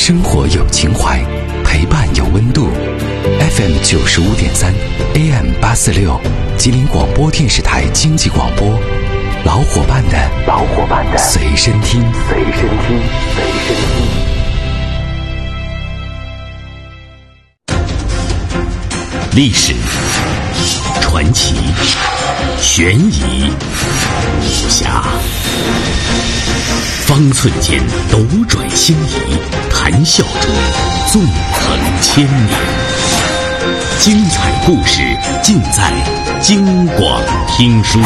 生活有情怀，陪伴有温度。FM 95.3 AM 846，吉林广播电视台经济广播，老伙伴的随身听。历史、传奇、悬疑、武侠，方寸间斗转星移，谈笑中纵横千年。精彩故事尽在京广听书。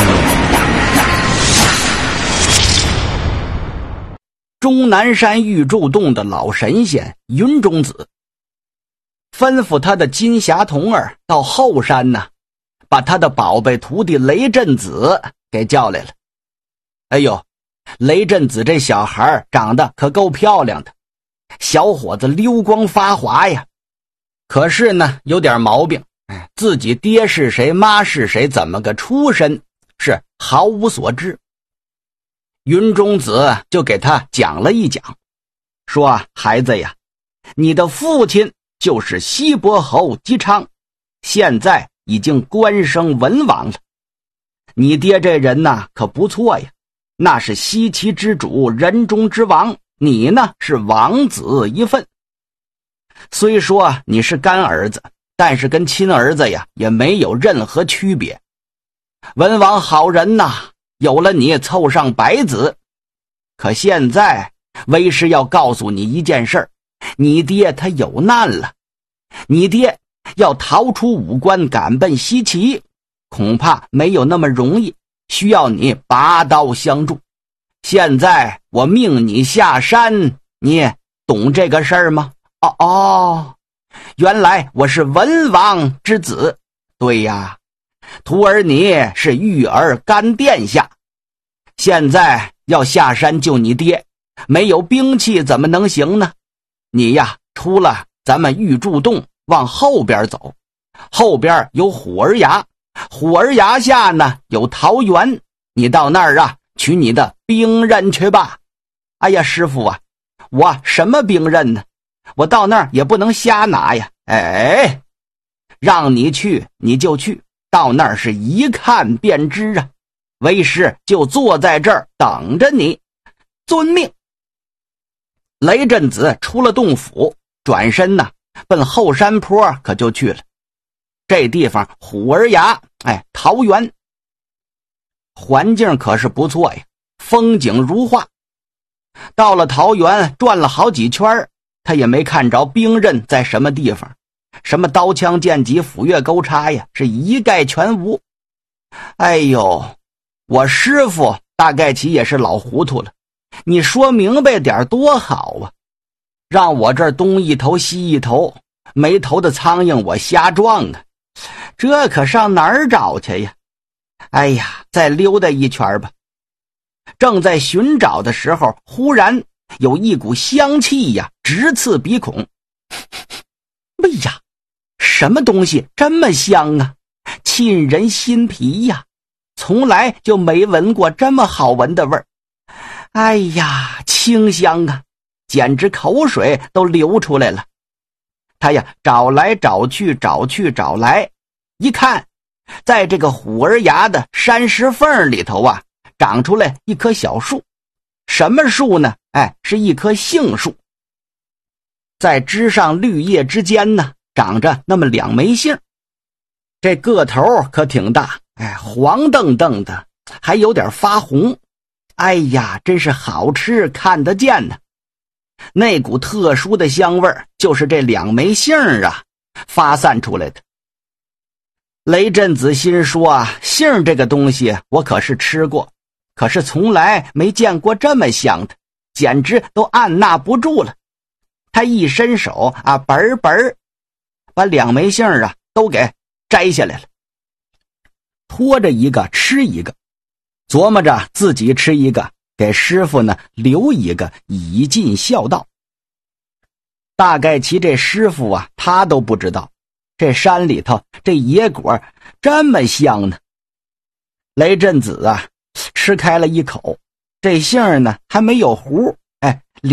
终南山玉柱洞的老神仙云中子吩咐他的金匣童儿到后山呢，把他的宝贝徒弟雷震子给叫来了。哎呦，雷震子这小孩长得可够漂亮的，小伙子溜光发滑呀。可是呢，有点毛病，自己爹是谁妈是谁怎么个出身是毫无所知。云中子就给他讲了一讲，说孩子呀，你的父亲就是西伯侯姬昌，现在已经官升文王了。你爹这人呐可不错呀，那是西岐之主，人中之王，你呢是王子一份。虽说你是干儿子，但是跟亲儿子呀也没有任何区别。文王好人呐，有了你凑上百子。可现在为师要告诉你一件事儿，你爹他有难了。你爹要逃出武关赶奔西岐，恐怕没有那么容易，需要你拔刀相助。现在我命你下山，你懂这个事儿吗？原来我是文王之子。对呀，徒儿你是玉儿干殿下，现在要下山救你爹，没有兵器怎么能行呢？你呀，出了咱们玉柱洞往后边走，后边有虎儿崖，虎儿崖下呢有桃园，你到那儿啊取你的兵刃去吧。哎呀，师傅啊，我什么兵刃呢？我到那儿也不能瞎拿呀。让你去你就去，到那儿是一看便知啊。为师就坐在这儿等着你，遵命。雷震子出了洞府，转身呢奔后山坡可就去了。这地方虎儿崖，桃园，环境可是不错呀，风景如画。到了桃园转了好几圈，他也没看着兵刃在什么地方，什么刀枪剑戟斧钺钩叉呀，是一概全无。哎呦，我师傅大概其也是老糊涂了，你说明白点多好啊，让我这儿东一头西一头，没头的苍蝇我瞎撞啊，这可上哪儿找去呀？哎呀，再溜达一圈吧。正在寻找的时候，忽然有一股香气呀直刺鼻孔。哎呀，什么东西这么香啊，沁人心脾呀，从来就没闻过这么好闻的味儿。哎呀，清香啊，简直口水都流出来了。他呀找来找去找来，一看在这个虎儿崖的山石缝里头啊长出来一棵小树。什么树呢？是一棵杏树。在枝上绿叶之间呢长着那么两枚杏，这个头可挺大，黄澄澄的，还有点发红。哎呀，真是好吃看得见呢。那股特殊的香味就是这两枚杏啊发散出来的。雷震子心说啊，杏这个东西我可是吃过，可是从来没见过这么香的，简直都按捺不住了。他一伸手啊，本把两枚杏啊都给摘下来了，拖着一个吃一个，琢磨着自己吃一个，给师傅呢留一个，以尽孝道。大概其这师傅啊，他都不知道这山里头这野果这么香呢。雷震子啊吃开了一口，这杏呢还没有核，